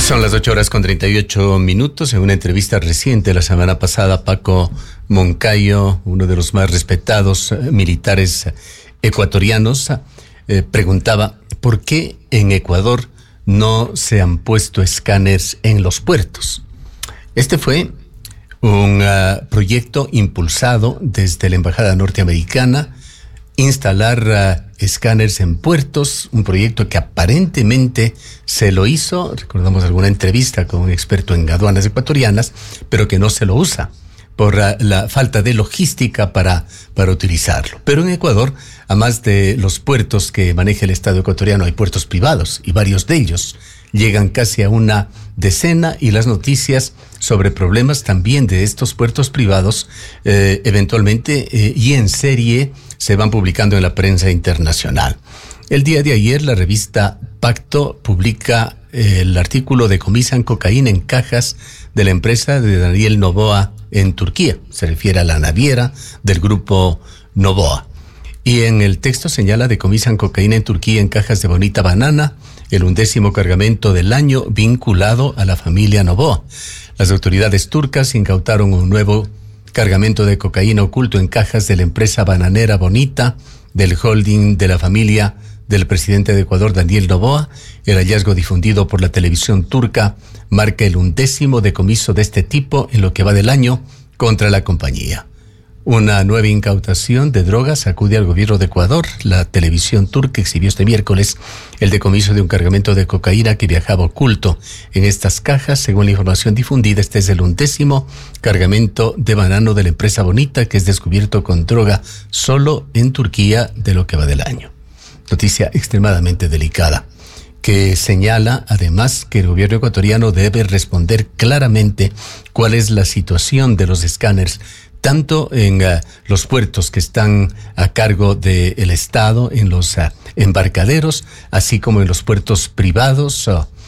Son las 8:38. En una entrevista reciente la semana pasada, Paco Moncayo, uno de los más respetados militares ecuatorianos, preguntaba por qué en Ecuador no se han puesto escáneres en los puertos. Este fue un proyecto impulsado desde la Embajada Norteamericana, instalar escáneres en puertos, un proyecto que aparentemente se lo hizo, recordamos alguna entrevista con un experto en aduanas ecuatorianas, pero que no se lo usa por la falta de logística para utilizarlo. Pero en Ecuador, además de los puertos que maneja el Estado ecuatoriano, hay puertos privados y varios de ellos llegan casi a una decena, y las noticias sobre problemas también de estos puertos privados eventualmente y en serie se van publicando en la prensa internacional. El día de ayer la revista Pacto publica el artículo "Decomisan cocaína en cajas de la empresa de Daniel Noboa en Turquía". Se refiere a la naviera del grupo Noboa. Y en el texto señala: decomisan cocaína en Turquía en cajas de Bonita Banana, el 11º cargamento del año vinculado a la familia Noboa. Las autoridades turcas incautaron un nuevo cargamento de cocaína oculto en cajas de la empresa bananera Bonita, del holding de la familia del presidente de Ecuador, Daniel Noboa. El hallazgo, difundido por la televisión turca, marca el 11º decomiso de este tipo en lo que va del año contra la compañía. Una nueva incautación de drogas sacude al gobierno de Ecuador. La televisión turca exhibió este miércoles el decomiso de un cargamento de cocaína que viajaba oculto en estas cajas. Según la información difundida, este es el 11º cargamento de banano de la empresa Bonita que es descubierto con droga solo en Turquía de lo que va del año. Noticia extremadamente delicada, que señala además que el gobierno ecuatoriano debe responder claramente cuál es la situación de los escáneres, tanto en los puertos que están a cargo del Estado, en los embarcaderos, así como en los puertos privados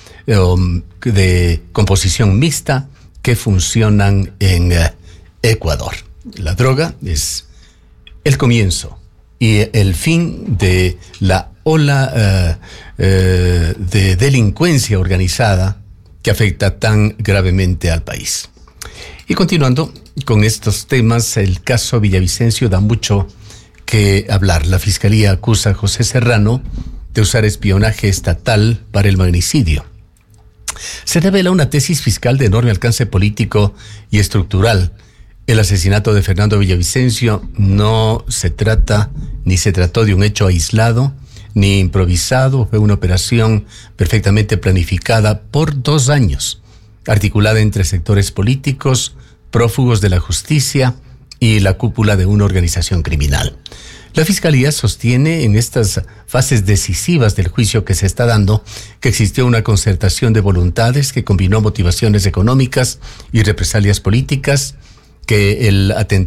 de composición mixta que funcionan en Ecuador. La droga es el comienzo y el fin de la ola de delincuencia organizada que afecta tan gravemente al país. Y continuando con estos temas, el caso Villavicencio da mucho que hablar. La Fiscalía acusa a José Serrano de usar espionaje estatal para el magnicidio. Se revela una tesis fiscal de enorme alcance político y estructural. El asesinato de Fernando Villavicencio no se trató de un hecho aislado ni improvisado. Fue una operación perfectamente planificada por 2 años, articulada entre sectores políticos, prófugos de la justicia y la cúpula de una organización criminal. La Fiscalía sostiene en estas fases decisivas del juicio que se está dando que existió una concertación de voluntades que combinó motivaciones económicas y represalias políticas, que el atentado